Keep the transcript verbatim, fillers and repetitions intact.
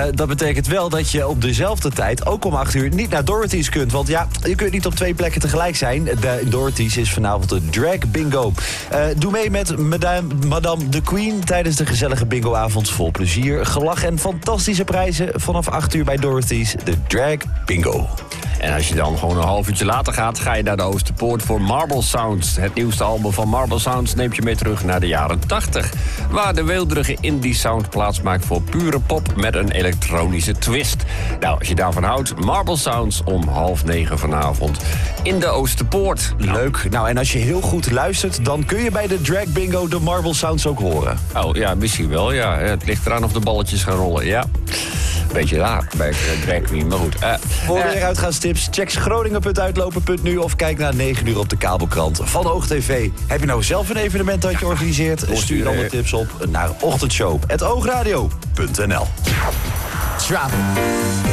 dat betekent wel dat je op dezelfde tijd, ook om acht uur, niet naar Dorothy's kunt. Want ja, je kunt niet op twee plekken tegelijk zijn. De Dorothy's is vanavond de Drag Bingo. Uh, doe mee met Madame, Madame de Queen tijdens de gezellige bingoavond. Vol plezier, gelach en fantastische prijzen vanaf acht uur bij Dorothy's, de Drag Bingo. En als je dan gewoon een half uurtje later gaat, ga je naar de Oosterpoort voor Marble Sounds. Het nieuwste album van Marble Sounds neemt je mee terug naar de jaren tachtig. Waar de weelderige indie sound plaatsmaakt voor pure pop met een elektronische twist. Nou, als je daarvan houdt, Marble Sounds om half negen vanavond in de Oosterpoort. Nou. Leuk. Nou, en als je heel goed luistert, dan kun je bij de Drag Bingo de Marble Sounds ook horen. Oh ja, misschien wel, ja. Het ligt eraan of de balletjes gaan rollen, ja. Beetje raar bij Drag Queen, maar goed. Uh, Voor uh, meer uitgaanstips, check groningen punt uitlopen punt nu of kijk naar negen uur op de kabelkrant van Oog T V. Heb je nou zelf een evenement dat je organiseert? Stuur dan de tips op naar ochtendshow punt oogradio punt n l. Drop.